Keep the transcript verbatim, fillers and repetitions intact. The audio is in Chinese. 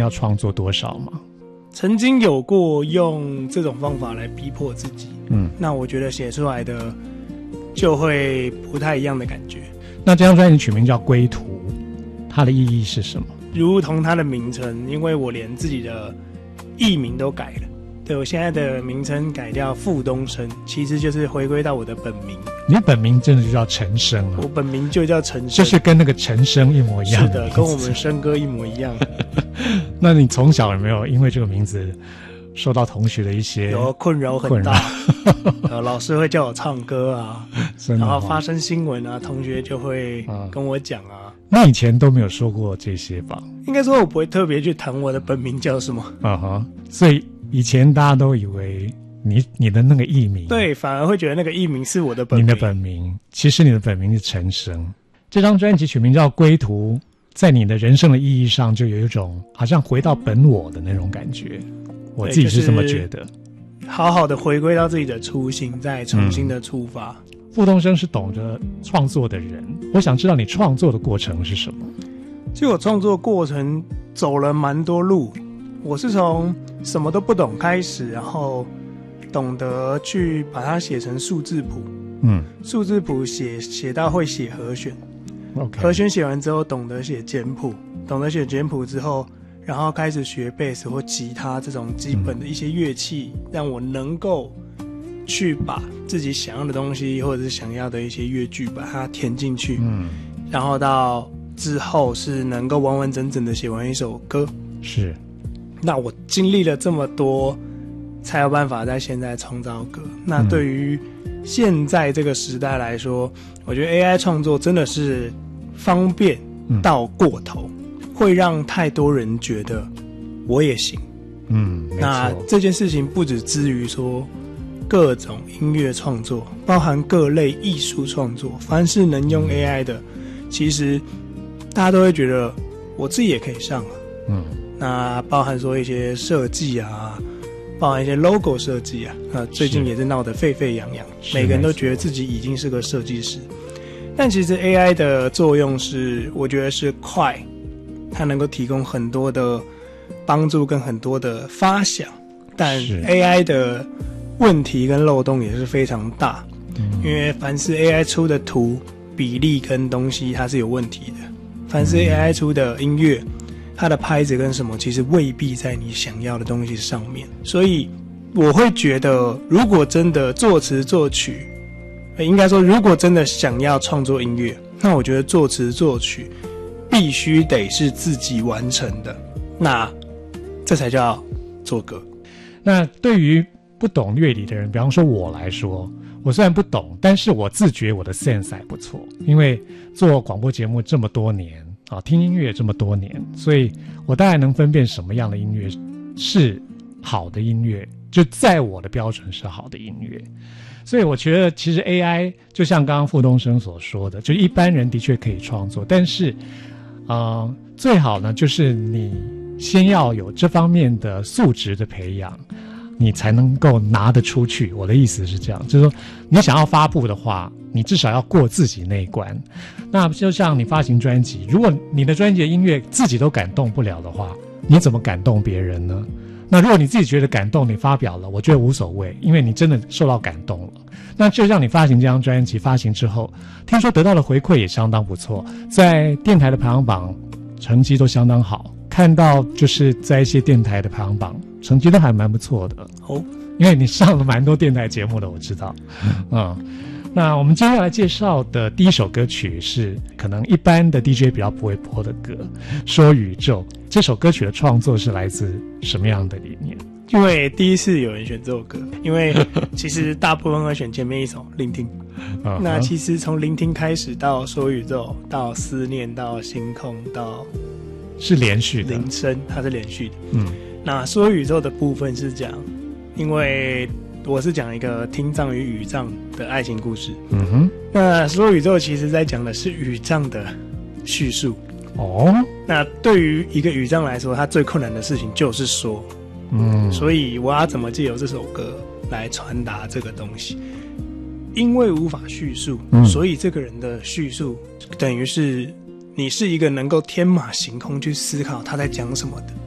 要创作多少吗？ 曾经有过用这种方法来逼迫自己， 嗯， 那我觉得写出来的就会不太一样的感觉。 那这张专辑取名叫《归途》，它的意义是什么？ 如同它的名称，因为我连自己的艺名都改了，对，我现在的名称改掉傅东升，其实就是回归到我的本名。 你的本名真的就叫陈升啊？ 我本名就叫陈升， 就是跟那个陈升一模一样的， 是的，跟我们升哥一模一样。 那你从小有没有因为这个名字受到同学的一些有困扰很大？呃，老师会叫我唱歌啊，然后发生新闻啊，同学就会跟我讲啊。 那以前都没有说过这些吧？ 应该说我不会特别去谈我的本名叫什么。 啊哈，所以以前大家都以为你你的那个艺名， 对，反而会觉得那个艺名是我的本名。 你的本名，其实你的本名是陈升。这张专辑取名叫《归途》，在你的人生的意义上，就有一种好像回到本我的那种感觉。我自己是这么觉得。就是好好的回归到自己的初心，再重新的出发。 嗯，傅东升是懂得创作的人，我想知道你创作的过程是什么？ 其实我创作过程走了蛮多路，我是从什么都不懂开始，然后懂得去把它写成数字谱，嗯，数字谱写写到会写和弦， okay. 和弦写完之后懂得写简谱，懂得写简谱之后，然后开始学贝斯或吉他这种基本的一些乐器，嗯，让我能够去把自己想要的东西或者是想要的一些乐句把它填进去，嗯，然后到之后是能够完完整整的写完一首歌。是，那我经历了这么多才有办法在现在创造歌。那对于现在这个时代来说，我觉得 A I 创作真的是方便到过头，嗯，会让太多人觉得我也行。嗯，那这件事情不只至于说各种音乐创作，包含各类艺术创作，凡是能用 A I 的，其实大家都会觉得我自己也可以上啊。嗯，那包含说一些设计啊，包含一些 logo 设计啊，啊，最近也是闹得沸沸扬扬，每个人都觉得自己已经是个设计师。但其实 A I 的作用是，我觉得是快，它能够提供很多的帮助跟很多的发想，但 A I 的问题跟漏洞也是非常大，嗯，因为凡是 A I 出的图比例跟东西它是有问题的，凡是 A I 出的音乐，它的拍子跟什么其实未必在你想要的东西上面。所以我会觉得，如果真的作词作曲，应该说如果真的想要创作音乐，那我觉得作词作曲必须得是自己完成的，那这才叫做歌。 那对于不懂乐理的人，比方说我来说，我虽然不懂，但是我自觉我的 sense 还不错，因为做广播节目这么多年啊，听音乐这么多年，所以我大概能分辨什么样的音乐是好的音乐，就在我的标准是好的音乐。所以我觉得其实 A I 就像刚刚傅东升所说的，就一般人的确可以创作，但是呃，最好呢就是你先要有这方面的素质的培养，你才能够拿得出去。我的意思是这样，就是说你想要发布的话，你至少要过自己那一关。那就像你发行专辑，如果你的专辑的音乐自己都感动不了的话，你怎么感动别人呢？那如果你自己觉得感动，你发表了，我觉得无所谓，因为你真的受到感动了。那就像你发行这张专辑，发行之后，听说得到的回馈也相当不错，在电台的排行榜成绩都相当好，看到就是在一些电台的排行榜成绩都还蛮不错的哦，因为你上了蛮多电台节目的，我知道。嗯，那我们接下来介绍的第一首歌曲是可能一般的 D J 比较不会播的歌，说宇宙。这首歌曲的创作是来自什么样的理念？ 因为第一次有人选这首歌，因为其实大部分会选前面一首聆听那其实从聆听开始到说宇宙到思念到星空到是连续的， 铃声它是连续的。嗯，那说宇宙的部分是讲，因为我是讲一个听障与语障的爱情故事。嗯哼，那说宇宙其实在讲的是语障的叙述。哦，那对于一个语障来说，他最困难的事情就是说，嗯，所以我要怎么借由这首歌来传达这个东西？因为无法叙述，嗯，所以这个人的叙述等于是你是一个能够天马行空去思考他在讲什么的。